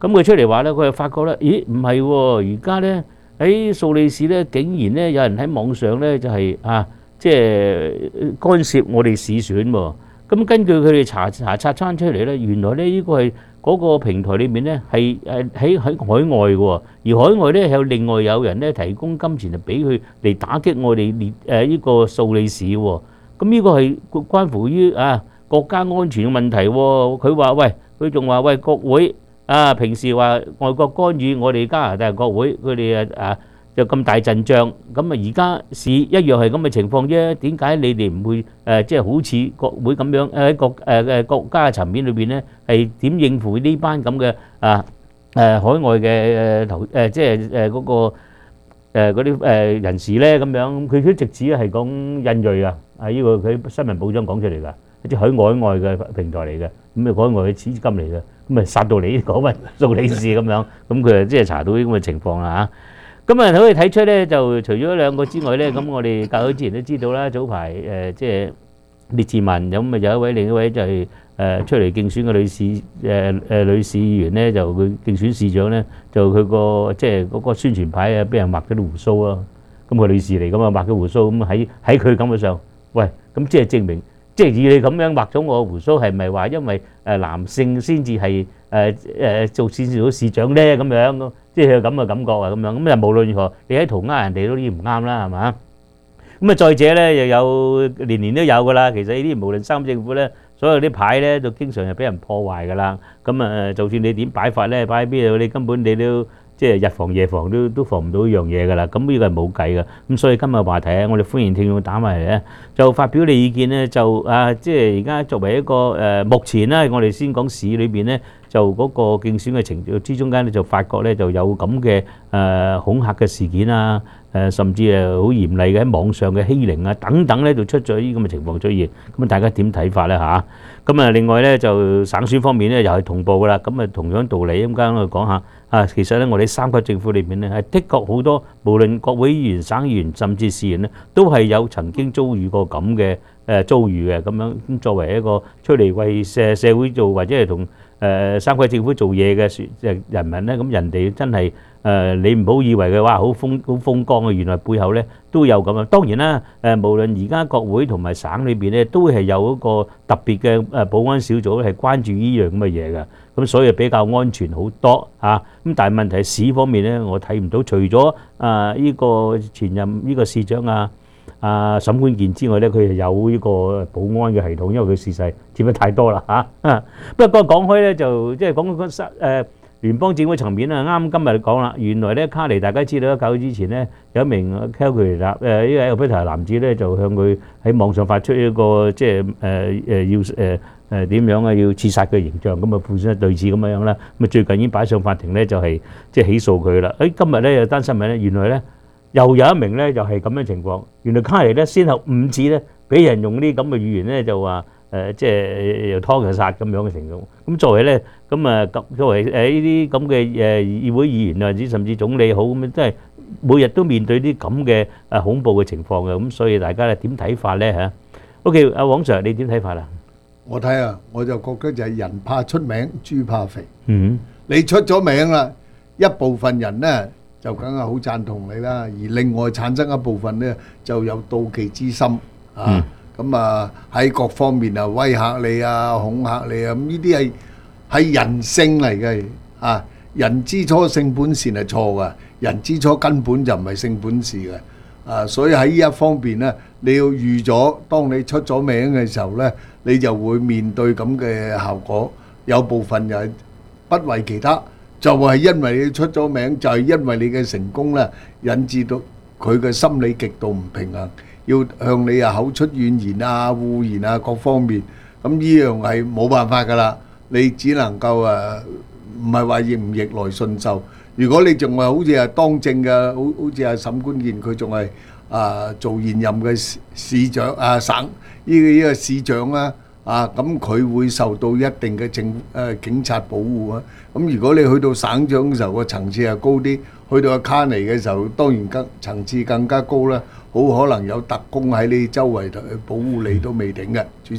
咁佢出嚟話咧，佢就發覺咧，咦唔係喎，而家咧喺蘇黎世咧，竟然咧有人喺網上咧就係啊，即係干涉我哋市選喎。咁根據佢哋查查冊翻出嚟咧，原來咧呢個係嗰個平台裏面咧係誒喺喺海外嘅喎，而海外咧有另外有人咧提供金錢嚟俾佢嚟打擊我哋列誒呢個蘇黎世喎。咁呢個係關乎於啊國家安全嘅問題喎。佢話喂，佢仲話喂國會啊，平時話外國干預我哋加拿大國會，佢哋啊啊就咁大陣仗，咁啊而家是一樣係咁嘅情況啫。點解你哋唔會誒即係好似國會咁樣誒喺國誒誒國家嘅層面裏邊咧，係點應付呢班咁嘅啊誒海外嘅誒投誒即係誒嗰個誒嗰啲誒人士咧咁樣？佢都直指係講印裔啊，啊呢個佢新聞報章講出嚟㗎，即係海外外嘅平台嚟嘅，咁啊海外嘅資金嚟嘅，咁啊殺到你講乜蘇黎世咁樣，咁佢啊即係查到啲咁嘅情況啦嚇。咁啊可以睇出咧，就除咗兩個之外咧，咁我哋較早之前都知道啦，早排誒即係列治文咁啊有一位另一位就係誒出嚟競選嘅女士誒誒女市議員咧，就佢競選市長咧，就佢個即係嗰個宣傳牌啊，俾人畫咗啲鬍鬚啊，咁個女士嚟㗎嘛，畫咗鬍鬚咁喺喺佢感覺上，喂，咁即係證明，即係以你咁樣畫咗我鬍鬚，係咪話因為誒男性先至係誒誒做先至做市長咧咁樣？即係有咁嘅感覺啊，咁樣咁就無論如何，你喺塗鴉人哋都啲唔啱啦，係嘛？咁啊，再者咧，又有年年都有噶啦。其實呢啲無論三政府咧，所有啲牌咧，就經常係俾人破壞噶啦。咁啊，就算你點擺法咧，擺喺邊度，你根本你都即係日防夜防都都防唔到一樣嘢噶啦。咁呢個係冇計噶。咁所以今日話題咧，我哋歡迎聽眾打埋嚟咧，就發表你意見咧，就啊，即係而家作為一個誒，目前咧，我哋先講市裏邊咧。就嗰個競選嘅程序之中間咧，就發覺咧就有咁嘅誒恐嚇嘅事件啊，誒甚至係好嚴厲嘅喺網上嘅欺凌啊等等咧，就出咗呢啲咁嘅情況出現。咁啊，大家點睇法咧嚇？咁啊，另外咧就省選方面咧又係同步噶啦。咁啊，同樣道理，咁間我哋講下啊，其實咧我哋三級政府裏邊咧係的確好多，無論國會議員、省議員甚至市員咧，都係有曾經遭遇過咁嘅誒遭遇嘅咁樣。咁作為一個出嚟為社社會做或者係同誒三級政府做嘢嘅誒人民咧，咁人哋真係誒你唔好以為佢話好風好風光啊，原來背後咧都有咁樣。當然啦，誒無論而家國會同埋省裏邊咧，都係有一個特別嘅誒保安小組係關注呢樣咁嘅嘢嘅，咁所以比較安全好多嚇。咁但係問題係市方面咧，我睇唔到，除咗啊呢個前任呢個市長啊。啊，沈冠健之外咧，佢係有呢個保安嘅系統，因為佢事實佔得太多啦嚇。不過講開咧，就即係講講誒聯邦政府層面啊，啱今日講啦，原來咧卡尼大家知道啦，較早之前咧有一名 Calgary 男誒呢個 Alberta 男子咧，就向佢喺網上發出一個即係誒誒要誒誒點樣啊，要刺殺嘅形象，咁啊附上類似咁樣樣啦。咁啊最近已經擺上法庭咧，就係即係起訴佢啦。誒今日咧有單新聞咧，原來咧。又有一名咧，就係咁嘅情況。原來卡尼咧，先後五次咧，俾人用啲咁嘅語言咧，就話誒，即係又劏又殺咁樣嘅情況。咁作為咧，咁啊，作為誒呢啲咁嘅誒議會議員啊，或者甚至總理好咁樣，即係每日都面對啲咁嘅誒恐怖嘅情況嘅。咁所以大家咧點睇法咧嚇 ？OK，阿黃 Sir，你點睇法啊？ 我睇啊，我就覺得就係人怕出名，豬怕肥。 嗯， 你出咗名啦，一部分人咧。就梗係好贊同你啦，而另外產生一部分咧就有妒忌之心啊，咁啊喺各方面啊威嚇你啊、恐嚇你啊，咁呢啲係係人性嚟嘅啊！人之初性本善係錯噶，人之初根本就唔係性本善嘅啊！所以喺呢一方面咧，你要預咗，當你出咗名嘅時候咧，你就會面對咁嘅效果。有部分又係不為其他。就係因為你出咗名，就係因為你嘅成功咧，引致到佢嘅心理極度唔平衡，要向你啊口出怨言啊、惡言啊各方面。咁呢樣係冇辦法噶啦，你只能夠誒，唔係話逆唔逆來順受。如果你仲係好似係當政嘅，好好似係沈冠健，佢仲係啊做現任嘅市市長啊省呢個呢個市長啦。啊，咁佢會受到一定嘅政誒警察保護啊！咁如果你去到省長嘅時候，個層次係高啲；去到阿卡尼嘅時候，當然更層次更加高啦。好可能有特工喺你周圍去保護你都未定嘅，主持人。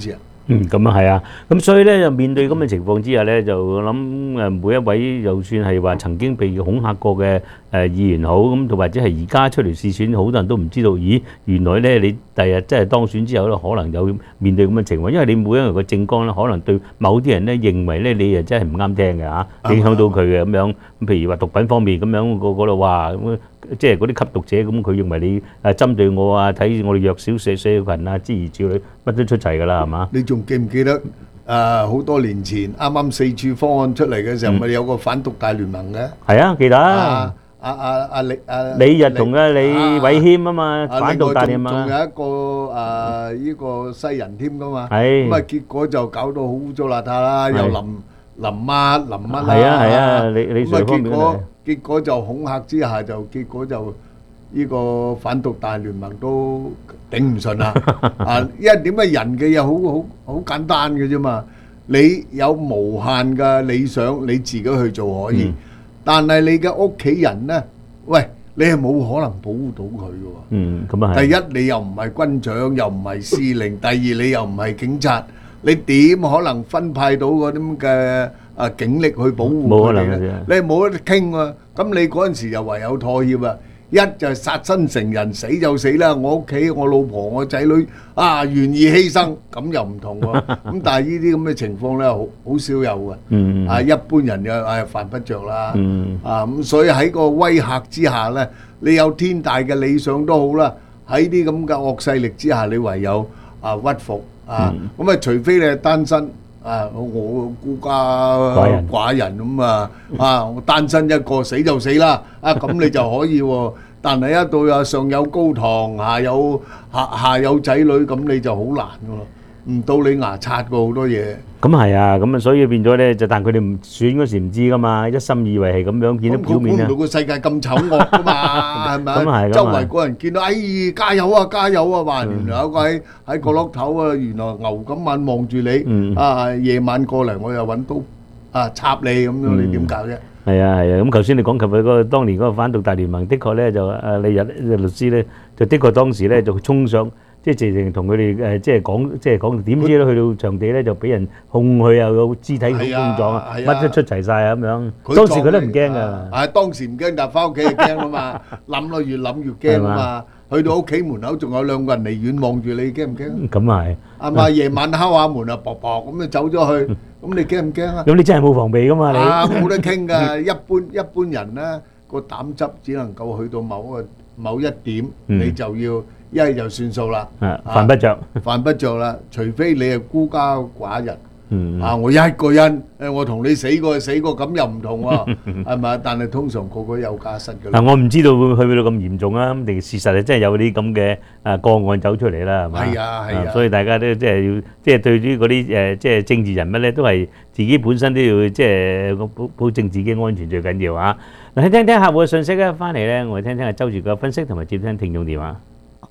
嗯，咁啊係啊，咁所以咧就面對咁嘅情況之下咧，就我諗誒每一位就算係話曾經被恐嚇過嘅誒議員好，咁同或者係而家出嚟試選，好多人都唔知道，咦原來咧你第日真係當選之後咧，可能有面對咁嘅情況，因為你每一個政綱咧，可能對某啲人咧認為咧你誒真係唔啱聽嘅嚇，影響到佢嘅咁樣。咁譬如話毒品方面咁樣個嗰度話咁，即係嗰啲吸毒者咁，佢認為你誒針對我啊，睇我哋弱小社社群啊，諸如此類，乜都出齊㗎啦，係嘛？ 你仲記唔記得誒好多年前啱啱四處方案出嚟嘅時候，咪有個反毒大聯盟嘅？ 係啊，記得。 阿阿阿阿李阿李日同啊李偉謙啊嘛，反毒大聯盟。 仲有一個誒依個西人添㗎嘛。 係。 咁啊，結果就搞到好污糟邋遢啦，又淋淋乜淋乜啦。 係啊係啊，李李 Sir 方面結果結果就恐嚇之下，就結果就呢個反毒大聯盟都頂唔順啦。啊，因為點解人嘅嘢好好好簡單嘅啫嘛？你有無限嘅理想，你自己去做可以，但係你嘅屋企人咧，喂，你係冇可能保護到佢嘅喎。 嗯，咁啊係。 第一，你又唔係軍長，又唔係司令；第二，你又唔係警察，你點可能分派到嗰啲咁嘅啊警力去保護佢哋咧？你冇得傾喎。咁你嗰陣時又唯有妥協啊！一就係殺身成仁，死就死啦！我屋企我老婆我仔女啊願意犧牲，咁又唔同喎。咁但係呢啲咁嘅情況咧，好好少有嘅。嗯。啊，一般人又誒犯不着啦。嗯。啊咁，所以喺個威嚇之下咧，你有天大嘅理想都好啦，喺啲咁嘅惡勢力之下，你唯有啊屈服啊。咁啊，除非你係單身。啊！我孤家寡人寡人咁啊！啊！我單身一個死就死啦！啊咁你就可以喎，但係一到啊上有高堂，下有下下有仔女，咁你就好難噶咯，唔到你牙刷過好多嘢。 咁係啊，咁啊所以變咗咧，就但佢哋唔選嗰時唔知噶嘛，一心以為係咁樣，見到表面啊。 估唔到個世界咁醜惡噶嘛，係咪？ 咁係， 周圍個人見到，哎加油啊加油啊！話原來有個喺喺角落頭啊，原來牛咁眼望住你，啊夜晚過嚟我又揾刀啊插你咁樣，你點搞啫？ 係啊係啊，咁頭先你講及佢嗰個當年嗰個反毒大聯盟，的確咧就誒李日律師咧，就的確當時咧就衝上。即係直情同佢哋誒，即係講，即係講點知咧？去到場地咧就俾人控佢，又有肢體碰撞啊，乜都出齊曬咁樣。當時佢都唔驚㗎。 係當時唔驚，但係翻屋企就驚啊嘛！諗落越諗越驚啊嘛！去到屋企門口仲有兩個人離遠望住你，驚唔驚？ 咁啊係。 係嘛？夜晚敲下門啊，薄薄咁就走咗去，咁你驚唔驚啊？ 咁你真係冇防備㗎嘛你？ 啊，冇得傾㗎。一般一般人咧個膽汁只能夠去到某個某一點，你就要。一係就算數啦， 犯不着， 犯不着啦。除非你係孤家寡人，嗯、啊，我一個人，誒，我同你死過死過，咁又唔同喎，係咪？但係通常個個有家室嘅。 嗱，我唔知道會去到咁嚴重啊，咁定事實係真係有啲咁嘅誒個案走出嚟啦，係嘛？ 係啊，係啊。 所以大家都即係要，即係對於嗰啲誒，即係政治人物咧，都係自己本身都要即係保保證自己安全最緊要啊！嗱，聽聽客戶嘅信息咧，翻嚟咧，我哋聽聽阿周住嘅分析，同埋接聽聽眾電話。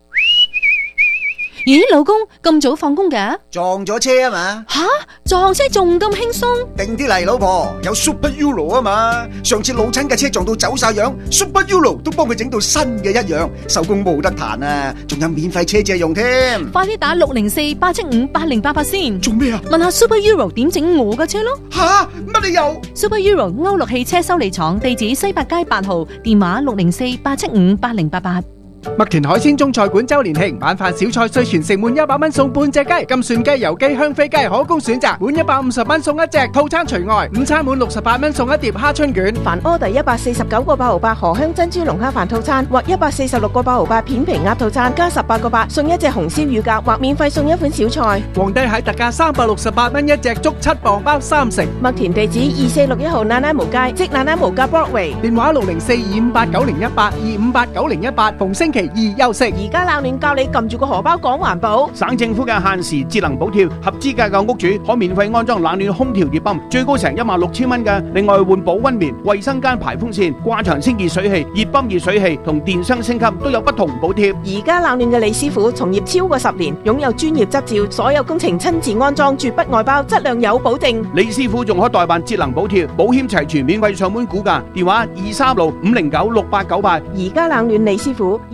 咦，老公咁早放工㗎？ 撞咗車啊嘛！ 吓，撞車仲咁輕鬆？ 定啲嚟，老婆，有 Super Euro 啊嘛！上次老親嘅車撞到走晒樣 ，Super Euro 都幫佢整到新嘅一樣，收工冇得彈啊！仲有免費車借用添。 快啲打六零四八七五八零八八先。 做咩啊？ 問下 Super Euro 點整我嘅車咯。 吓，乜理由 ？Super Euro 歐陸汽車修理廠，地址西八街八號，電話六零四八七五八零八八。 麥田海鮮中菜館周年慶，晚飯小菜稅全食滿一百蚊送半隻雞，金蒜雞、油雞、香飛雞可供選擇，滿一百五十蚊送一隻，套餐除外。午餐滿六十八蚊送一碟蝦春卷。 凡order一百四十九個八毫八荷香珍珠龍蝦飯套餐，或一百四十六個八毫八片皮鴨套餐，加十八個八送一隻紅燒乳鴿，或免費送一款小菜。 皇帝蟹特價三百六十八蚊一隻，足七磅包三成。 麥田地址二四六一號那拉無街，即那拉無街 Broadway。 電話六零四二五八九零一八二五八九零一八，逢星期二休息。 而家冷暖教你撳住個荷包講環保。 省政府嘅限時節能補貼，合資格嘅屋主可免費安裝冷暖空調熱泵，最高成一萬六千蚊嘅。另外換保溫棉、衛生間排風扇、掛牆清潔水器、熱泵熱水器同電箱升級都有不同補貼。 而家冷暖嘅李師傅從業超過十年，擁有專業執照，所有工程親自安裝，絕不外包，質量有保證。 李師傅仲可代辦節能補貼，保險齊全，免費上門估價。電話二三六五零九六八九八。 而家冷暖李師傅二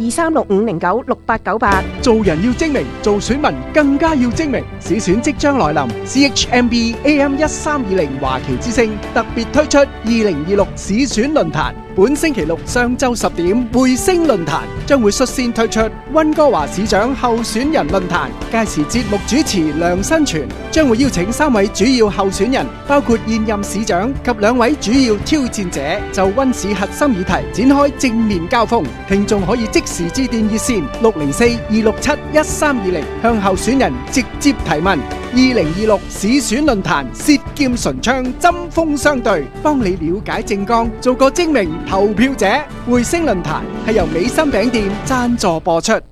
二三六五零九六八九八。 做人要精明，做選民更加要精明。市選即將來臨 ，C H M B A M 一三二零華僑之聲特別推出二零二六市選論壇。本星期六上晝十點，匯星論壇將會率先推出溫哥華市長候選人論壇。屆時節目主持梁新全將會邀請三位主要候選人，包括現任市長及兩位主要挑戰者，就溫市核心議題展開正面交鋒。聽眾可以即時致電熱線六零四二六七一三二零，向候選人直接提問。二零二六市選論壇，舌劍唇槍，針鋒相對，幫你了解政綱，做個精明投票者。匯星論壇係由美心餅店贊助播出。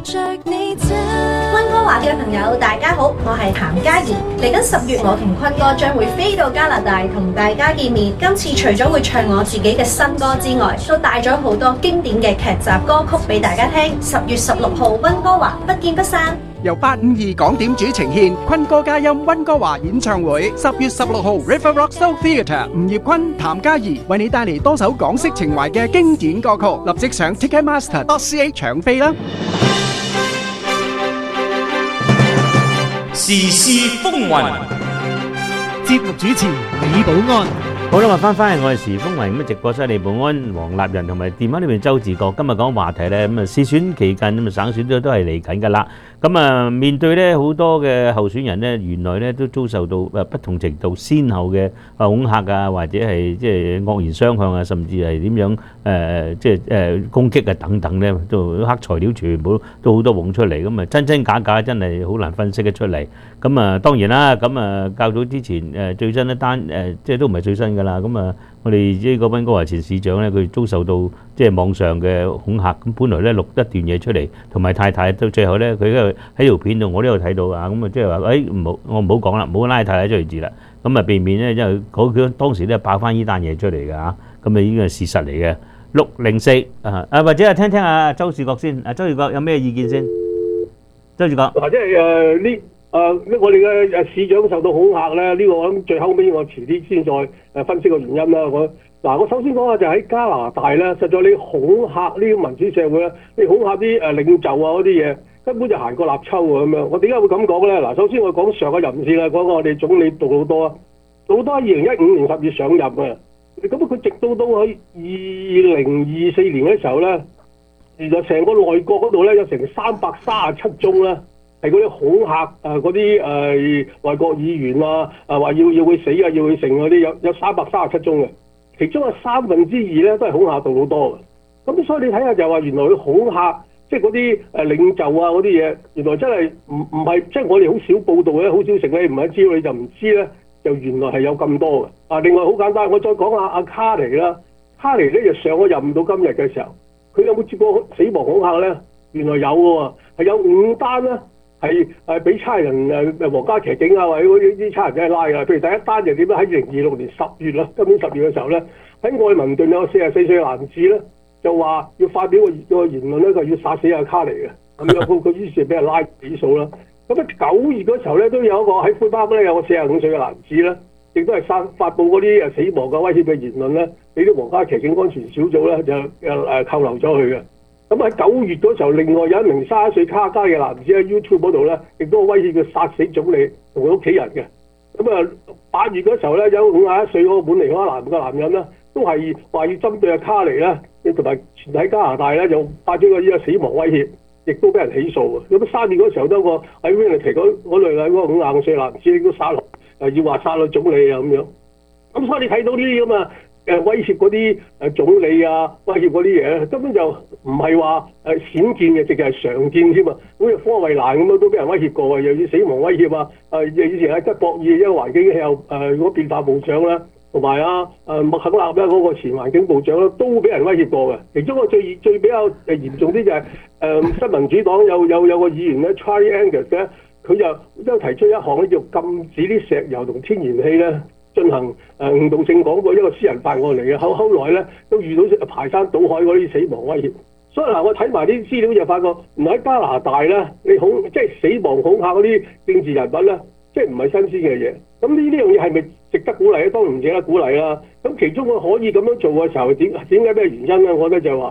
溫哥華嘅朋友大家好，我係譚嘉怡。嚟緊十月，我同坤哥將會飛到加拿大同大家見面。今次除咗會唱我自己嘅新歌之外，都帶咗好多經典嘅劇集歌曲俾大家聽。十月十六號溫哥華不見不散。 由八五二港點主呈獻坤哥嘉音溫哥華演唱會，十月十六號 River Rock Soul Theatre， 吳業坤、譚嘉怡為你帶嚟多首港式情懷嘅經典歌曲，立即上 Ticketmaster dot C A 搶飛啦！ 時事風雲， 節目主持李寶安。 好啦，我翻翻嚟我哋時風雲咁直播室，李寶安、黃立仁同埋電話裏面周志國。今日講話題咧，咁啊市選期間咁啊省選都都係嚟緊噶啦。咁啊面對咧好多嘅候選人咧，原來咧都遭受到誒不同程度先後嘅啊恐嚇啊，或者係即係惡言相向啊，甚至係點樣誒即係誒攻擊啊等等咧，都黑材料全部都好多湧出嚟。咁啊真真假假真係好難分析得出嚟。咁啊當然啦，咁啊較早之前誒最新一單誒即係都唔係最新㗎啦。咁啊我哋呢個溫哥華前市長咧，佢遭受到即係網上嘅恐嚇。咁本來咧錄一段嘢出嚟，同埋太太到最後咧，佢喺喺條片度我都有睇到啊。咁啊即係話誒唔好，我唔好講啦，唔好拉太太出嚟字啦。咁啊避免咧，因為嗰佢當時咧爆翻呢單嘢出嚟㗎嚇。咁啊已經係事實嚟嘅。六零四啊啊，或者係聽聽阿周士國先。阿周士國有咩意見先？周士國嗱，即係誒呢。誒、呃，我哋嘅誒市長受到恐嚇咧，呢、這個我諗最後尾我遲啲先再誒分析個原因啦。我嗱，我首先講下就喺加拿大咧，實在你恐嚇呢個民主社會咧，你恐嚇啲誒領袖啊嗰啲嘢，根本就行過立秋啊咁樣。我點解會咁講咧？嗱，首先我講上個任期啦，講我哋總理杜魯多啊，杜魯多喺二零一五年十月上任啊，咁佢直到到喺二零二四年嘅時候咧，原來成個內閣嗰度咧有成三百三十七宗啦。係嗰啲恐嚇誒嗰啲誒外國議員啊，誒話要要佢死啊，要佢成嗰啲有有三百三十七宗嘅，其中有三分之二咧都係恐嚇杜魯多嘅。咁所以你睇下就話原來佢恐嚇即係嗰啲誒領袖啊嗰啲嘢，原來真係唔唔係即係我哋好少報道咧，好少成咧，唔係知道你就唔知咧，就原來係有咁多嘅。啊，另外好簡單，我再講下阿卡尼啦，卡尼咧就上咗任到今日嘅時候，佢有冇接過死亡恐嚇咧？原來有嘅喎，係有五單啦。係誒俾差人誒誒皇家騎警啊，或者嗰啲啲差人真係拉㗎。譬如第一單就點咧？喺二零二六年十月啦，今年十月嘅時候咧，喺愛民頓有個四十四歲嘅男子咧，就話要發表個個言論咧，就要殺死阿卡尼嘅。咁樣佢佢於是俾人拉起訴啦。咁啊九月嗰時候咧，都有一個喺魁北克咧有個四十五歲嘅男子咧，亦都係發發佈嗰啲誒死亡嘅威脅嘅言論咧，俾啲皇家騎警安全小組咧就誒誒扣留咗佢嘅。咁喺九月嗰時候，另外有一名三十一歲卡加嘅男子喺 YouTube 嗰度咧，亦都威脅佢殺死總理同佢屋企人嘅。咁啊，八月嗰時候咧，有五十一歲嗰個本尼康南嘅男人咧，都係話要針對阿卡尼咧，同埋全喺加拿大咧就發咗個呢個死亡威脅，亦都俾人起訴嘅。咁三月嗰時候都有個喺 Winnipeg 嗰嗰類嘅嗰個五十五歲男子亦都殺落，誒要話殺落總理啊咁樣。咁所以你睇到呢啲咁啊〜誒威脅嗰啲誒總理啊，威脅嗰啲嘢咧，根本就唔係話誒鮮見嘅，直係常見添啊！好似科維蘭咁樣都俾人威脅過啊，又要死亡威脅啊！誒以前喺吉博爾一個環境氣候誒嗰個變化部長啦，同埋啊誒麥肯納咧嗰個前環境部長咧，都俾人威脅過嘅。其中個最最比較誒嚴重啲就係、是、誒、呃、新民主黨有有有個議員咧 Charlie Angus 咧，佢就都提出一項咧叫禁止啲石油同天然氣咧進行誒誤導性廣告，一個私人法案嚟嘅。後後來咧都遇到排山倒海嗰啲死亡威脅，所以嗱我睇埋啲資料就發覺，唔喺加拿大咧，你恐即係死亡恐嚇嗰啲政治人物咧，即係唔係新鮮嘅嘢。咁呢呢樣嘢係咪值得鼓勵咧？當然唔值得鼓勵啦。咁其中佢可以咁樣做嘅時候，點點解咩原因咧？我覺得就係話，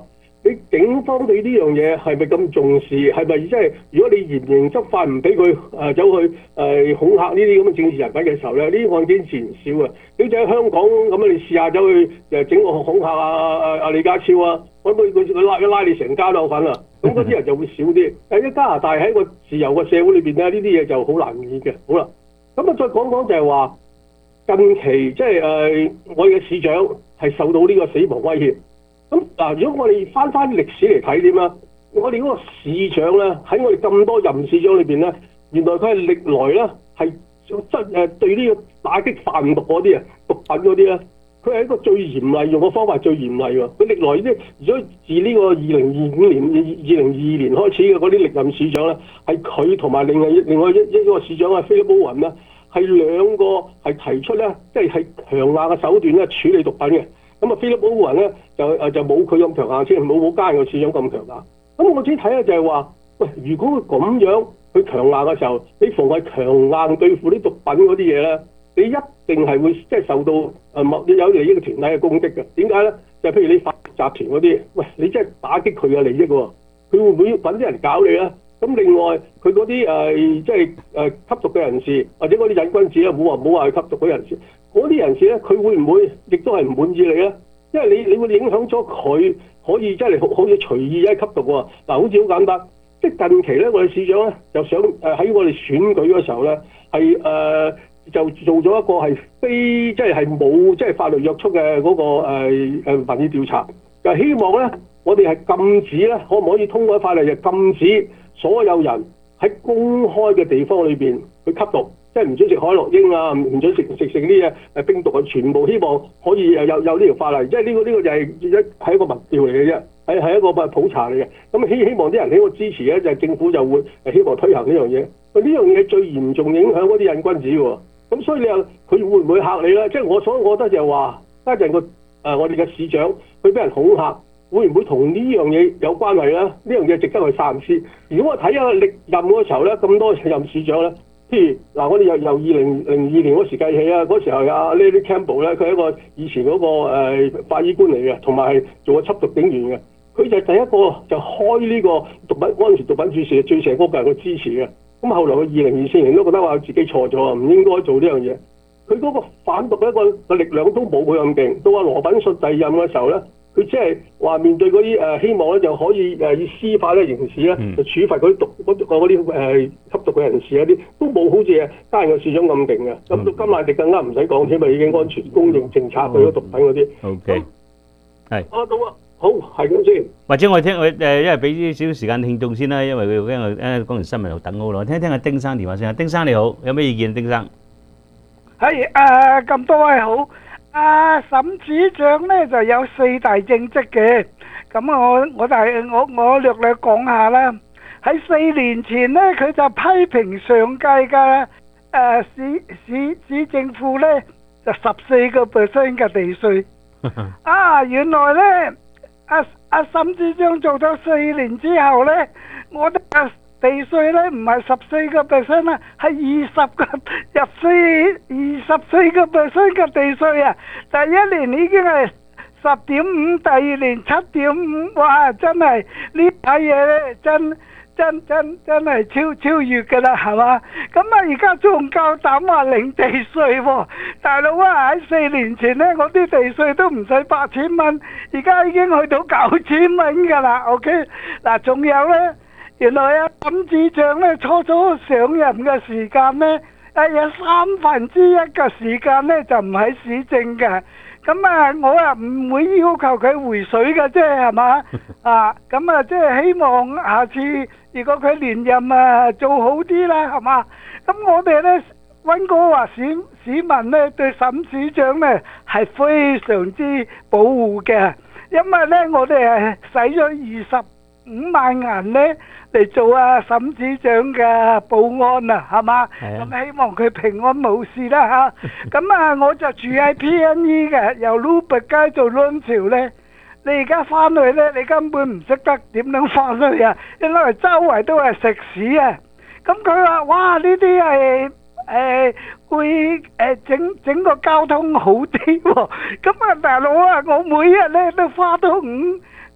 你警方對呢樣嘢係咪咁重視？係咪即係如果你嚴刑執法唔俾佢誒走去誒、呃、恐嚇呢啲咁嘅政治人物嘅時候咧，呢啲案件自然少啊！你就喺香港咁你試下走去誒整個恐嚇啊啊啊李家超啊，揾佢佢佢拉一拉你成家都有份啦，咁嗰啲人就會少啲。但係加拿大喺個自由嘅社會裏邊咧，呢啲嘢就好難見嘅。好啦，咁啊再講講就係話近期即係誒我哋嘅市長係受到呢個死亡威脅。咁嗱，如果我哋翻翻歷史嚟睇點啊？我哋嗰個市長咧，喺我哋咁多任市長裏邊咧，原來佢係歷來咧係真誒對呢個打擊販毒嗰啲啊、毒品嗰啲咧，佢係一個最嚴厲用嘅方法，最嚴厲喎。佢歷來咧，如果自呢個二零二五年、二零二二年開始嘅嗰啲歷任市長咧，係佢同埋另外另外一一個市長啊菲利普歐文咧，係兩個係提出咧，即係係強硬嘅手段咧處理毒品嘅。咁啊，菲利普歐文咧就誒就冇佢咁強硬先，冇冇加個市長咁強硬。咁我自己睇咧就係話，喂，如果佢咁樣去強硬嘅時候，你逢係強硬對付啲毒品嗰啲嘢咧，你一定係會即係受到誒某有利益嘅團體嘅攻擊嘅。點解咧？就係、譬如你法集團嗰啲，喂，你真係打擊佢嘅利益喎，佢會唔會揾啲人搞你咧？咁另外佢嗰啲誒即係誒吸毒嘅人士，或者嗰啲癮君子啊，冇話冇話去吸毒嗰啲人士，嗰啲人士咧，佢會唔會亦都係唔滿意你咧？因為你你會影響咗佢可以真係好好似隨意一吸毒喎。嗱，好似好簡單，即係近期咧，我哋市長咧就想誒喺我哋選舉嗰時候咧，係誒、呃、就做咗一個係非即係係冇即係法律約束嘅嗰、那個誒誒、呃、民意調查，就希望咧我哋係禁止咧，可唔可以通過法例就禁止所有人喺公開嘅地方裏邊去吸毒，即係唔准食海洛因啊，唔准食食食啲嘢誒冰毒啊，全部希望可以有有呢條法例，即係呢、呢個呢、呢個就係一係一個民調嚟嘅啫，係係一個普查嚟嘅。咁希希望啲人喺度支持咧，就係、政府就會希望推行呢樣嘢。呢樣嘢最嚴重影響嗰啲癮君子喎。咁所以你話佢會唔會嚇你咧？即係我所覺得就係話，一陣個誒我哋嘅市長佢俾人恐嚇。會唔會同呢樣嘢有關係咧？呢樣嘢值得去三思。如果我睇下歷任嗰時候咧，咁多任市長咧，譬如嗱，我哋由由二零零二年嗰時計起啊，嗰時候阿 Larry Campbell 咧，佢係一個以前嗰個誒法醫官嚟嘅，同埋係做過緝毒警員嘅。佢就第一個就開呢個毒品嗰陣時毒品注射最成嗰個係佢支持嘅。咁後來佢二零二四年都覺得話自己錯咗啊，唔應該做呢樣嘢。佢嗰個反毒嘅一個個力量都冇佢咁勁。到阿羅品遜繼任嘅時候咧。佢即係話面對嗰啲誒希望咧，就可以誒以司法咧、刑事咧，就處罰嗰啲毒嗰嗰啲誒吸毒嘅人士嗰啲，都冇好似加人嘅市長咁勁嘅。咁到甘迺迪更加唔使講添，咪已經安全供應政策對咗毒品嗰啲。 O K，係。啊， 到啊，好，係咁先。 或者我聽我誒，因為俾啲少少時間聽眾先啦，因為佢驚我誒講完新聞又等好耐。聽聽阿丁生電話先啊，丁生你好，有咩意見？丁生。 係誒，咁多位好。啊，沈市長咧就有四大政績嘅，咁我我大我我略略講下啦。喺四年前咧，佢就批評上屆嘅誒市市市政府咧就十四個 percent 嘅地稅。啊，原來咧阿阿沈市長做咗四年之後咧，我哋嘅地稅咧唔係十四個 percent 啦，係二十個入四二十四個 percent 嘅地稅啊！第一年已經係十點五，第二年七點五，哇！真係呢排嘢咧，真真真真係超超越噶啦，係嘛？咁啊，而家仲夠膽話零地稅喎，大佬啊！喺四年前咧，我啲地稅都唔使八千蚊，而家已經去到九千蚊噶啦。OK， 嗱，仲有咧。原來啊，沈市長咧初初上任嘅時間咧，誒有三分之一嘅時間咧就唔喺市政嘅，咁啊我啊唔會要求佢回水嘅啫，係嘛啊？咁啊即係希望下次如果佢連任啊做好啲啦，係嘛？咁我哋咧溫哥華市市民咧對沈市長咧係非常之保護嘅，因為咧我哋係使咗二十五萬銀咧嚟做啊沈市長嘅保安啊，係嘛？咁希望佢平安無事啦吓。咁啊，我就住喺 P N E 嘅，由 Lubbock 街到倫潮咧。你而家翻去咧，你根本唔識得點樣翻去啊，因為周圍都係食肆啊。咁佢話：哇，呢啲係誒會誒整整個交通好啲喎。咁啊，大佬啊，我每日咧都花到五。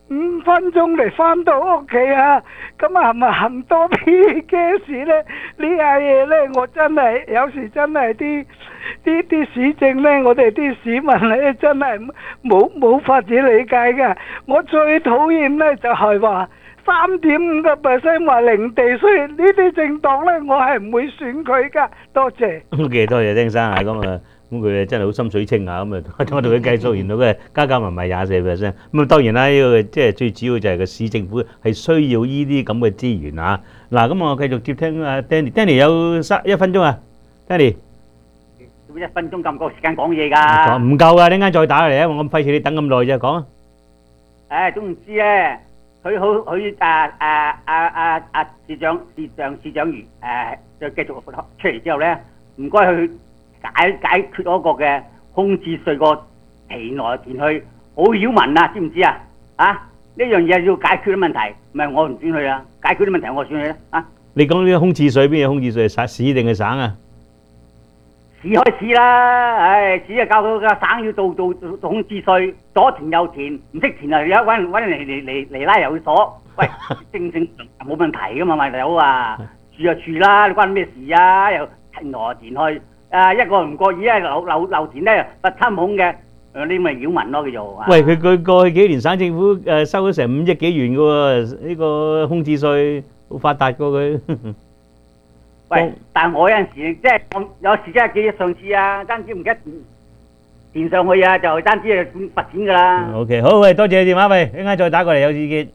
五分鐘嚟翻到屋企啊！咁啊，係咪行多啲嘅事咧？呢下嘢咧，我真係有時真係啲啲啲市政咧，我哋啲市民咧真係冇冇法子理解㗎。我最討厭咧就係話三點五個 percent 話零地稅，呢啲政黨咧我係唔會選佢㗎。多謝。 OK，多謝丁生啊，咁啊。咁佢真係好心水清啊！咁啊，我同佢計數，原來佢加加埋埋廿四 percent。咁啊，當然啦，呢個即係最主要就係個市政府係需要呢啲咁嘅資源啊。嗱，咁我繼續接聽阿 Danny，Danny 有三一分鐘啊 ，Danny。 一分鐘咁個時間講嘢㗎？ 唔夠啊！陣間再打嚟啊！我咁費事你等咁耐啫，講啊。 誒，總唔知咧，佢好佢誒誒誒誒誒市長市長市長員誒，再繼續出嚟之後咧，唔該佢。解解決嗰個嘅空置稅個填來填去好擾民啊，知唔知啊？啊，呢樣嘢要解決啲問題，唔係我唔選佢啊，解決啲問題我選佢啊。 你講呢個空置稅邊個空置稅？省市定係省啊？ 市開始啦，唉，市啊教到個省要做做做空置稅，左填右填，唔識填啊，有揾揾人嚟嚟嚟嚟拉油鎖。喂，正正常冇問題噶嘛，咪友啊，住就住啦，你關咩事啊？又填來填去。誒一個唔覺意咧，漏漏漏田咧，不參孔嘅，誒呢咪擾民咯叫做。 喂，佢佢過去幾年省政府誒收咗成五億幾元嘅喎，呢個空置稅好發達過佢。 喂，但係我有陣時即係我有時真係記得上次啊，單止唔記得填上去啊，就單止係罰錢㗎啦。 OK，好，喂，多謝你電話，喂，一陣間再打過嚟有意見。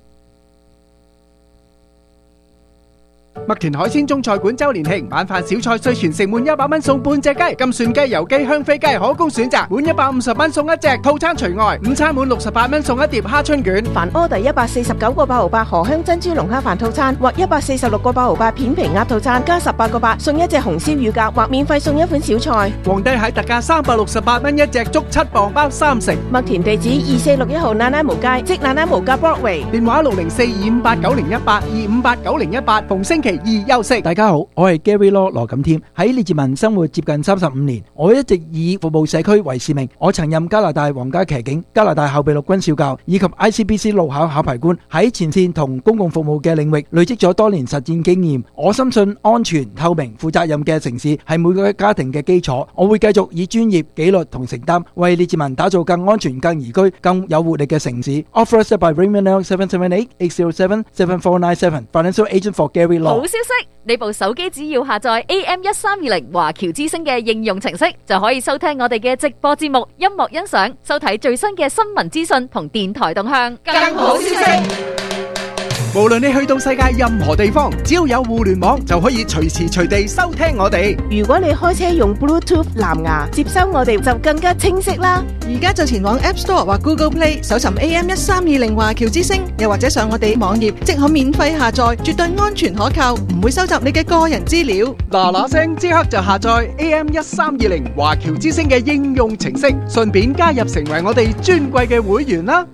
麥田海鮮中菜館周年慶，晚飯小菜稅全城滿一百蚊送半隻雞，金蒜雞、油雞、香飛雞可供選擇，滿一百五十蚊送一隻，套餐除外。午餐滿六十八蚊送一碟蝦春卷。 凡order一百四十九個八毫八荷香珍珠龍蝦飯套餐，或一百四十六個八毫八片皮鴨套餐，加十八個八送一隻紅燒乳鴿，或免費送一款小菜。 皇帝蟹特價三百六十八蚊一隻，足七磅包三成。 麥田地址二四六一號那拉無街，即那拉無街 Broadway。 電話六零四二五八九零一八二五八九零一八，逢星期二休息。 大家好，我係 Gary Law 羅錦添。喺列治文生活接近三十五年，我一直以服務社區為使命。我曾任加拿大皇家騎警、加拿大後備陸軍少校以及 I C B C 路考考牌官，喺前線同公共服務嘅領域累積咗多年實戰經驗。我深信安全、透明、負責任嘅城市係每個家庭嘅基礎。我會繼續以專業、紀律同承擔，為列治文打造更安全、更宜居、更有活力嘅城市。Authorized by Raymond L seven seven eight eight zero seven seven four nine seven Financial Agent for Gary Law。 好消息！你部手機只要下載 A M 一三二零華僑之聲嘅應用程式，就可以收聽我哋嘅直播節目、音樂欣賞、收睇最新嘅新聞資訊同電台動向。更好消息！ 無論你去到世界任何地方，只要有互聯網，就可以隨時隨地收聽我哋。 如果你開車用 Bluetooth 藍牙接收我哋，就更加清晰啦。 而家就前往 App Store 或 Google Play 搜尋 A M 一三二零華僑之聲，又或者上我哋網頁，即可免費下載，絕對安全可靠，唔會收集你嘅個人資料。 嗱嗱聲，即刻就下載 A M 一三二零華僑之聲嘅應用程式，順便加入成為我哋尊貴嘅會員啦。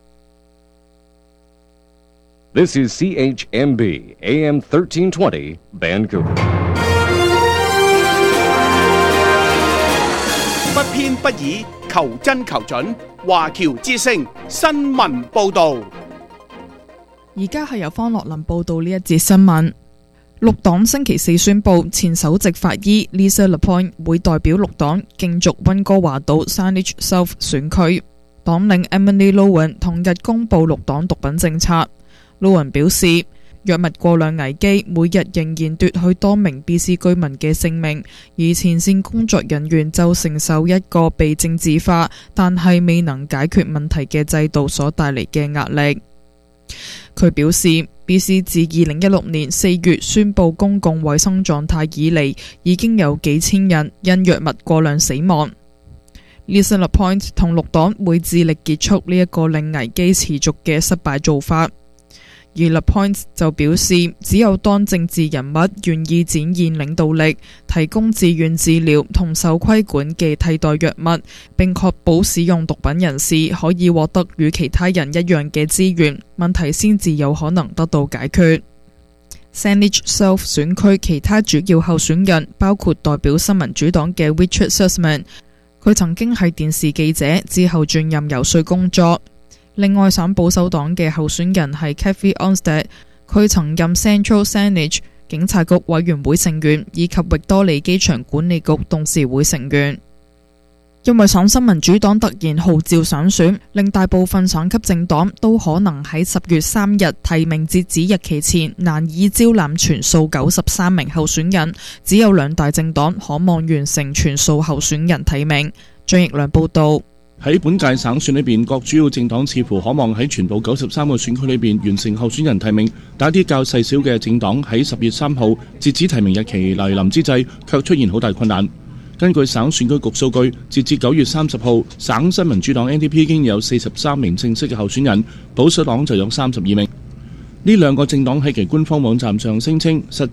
This is C H M B A M thirteen twenty Vancouver。 不偏不倚，求真求準，華僑之聲新聞報導。 而家係由方樂林報導呢一節新聞。綠黨星期四宣布，前首席法醫 Lisa LaPointe 會代表綠黨競逐溫哥華島 Saanich South 選區。黨領 Emily Lowen 同日公布綠黨毒品政策。Lowen 表示，藥物過量危機每日仍然奪去多名 B C 居民嘅性命，而前線工作人員就承受一個被政治化但係未能解決問題嘅制度所帶嚟嘅壓力。佢表示 B C 自二零一六年四月宣布公共衛生狀態以嚟，已經有幾千人因藥物過量死亡。Lisa LaPointe 同綠黨會致力結束呢一個令危機持續嘅失敗做法。而 LaPointe 就表示，只有當政治人物願意展現領導力，提供自願治療同受規管嘅替代藥物，並確保使用毒品人士可以獲得與其他人一樣嘅資源，問題先至有可能得到解決。Saanich South 選區其他主要候選人包括代表新民主黨嘅 Richard Sussman， 佢曾經係電視記者，之後轉任游說工作。 另外，省保守黨嘅候選人係 Cathy Onsted， 佢曾任 Central Saanich 警察局委員會成員以及域多利機場管理局董事會成員。因為省新民主黨突然號召上選，令大部分省級政黨都可能喺十月三日提名截止日期前難以招攬全數九十三名候選人，只有兩大政黨可望完成全數候選人提名。張奕良報導。 喺本屆省選裏邊，各主要政黨似乎可望喺全部九十三個選區裏邊完成候選人提名，但一啲較細小嘅政黨喺十月三號截止提名日期嚟臨之際，卻出現好大困難。根據省選舉局數據，截至九月三十號，省新民主黨 N D P 已經有四十三名正式嘅候選人，保守黨就有三十二名。呢兩個政黨喺其官方網站上聲稱，實